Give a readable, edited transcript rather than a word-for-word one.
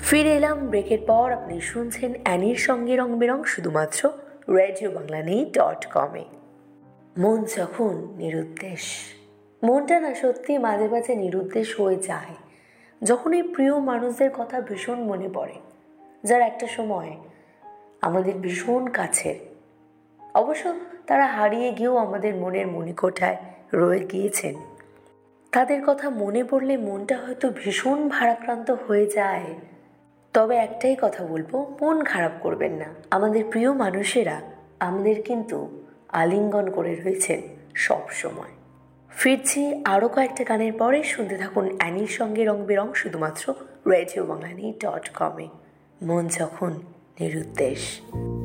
ফিরে এলাম ব্রেকের পর। আপনি শুনছেন অ্যানির সঙ্গে রং বেরং, শুধুমাত্র রেডিও বাংলা .com-এ। মন যখন নিরুদ্দেশ, মনটা না সত্যি মাঝে মাঝে নিরুদ্দেশ হয়ে যায় যখন এই প্রিয় মানুষদের কথা ভীষণ মনে পড়ে, যার একটা সময় আমাদের ভীষণ কাছের। অবশ্য তারা হারিয়ে গিয়েও আমাদের মনের মণিকোঠায় রয়ে গিয়েছেন। তাদের কথা মনে পড়লে মনটা হয়তো ভীষণ ভারাক্রান্ত হয়ে যায়। তবে একটাই কথা বলবো, মন খারাপ করবেন না। আমাদের প্রিয় মানুষেরা আমাদের কিন্তু আলিঙ্গন করে রয়েছেন সব সময়। ফিরছি আরও কয়েকটা গানের পরে। শুনতে থাকুন অ্যানির সঙ্গে রং বেরং, শুধুমাত্র রেডিও বাংলা .com-এ। মন যখন নিরুদ্দেশ।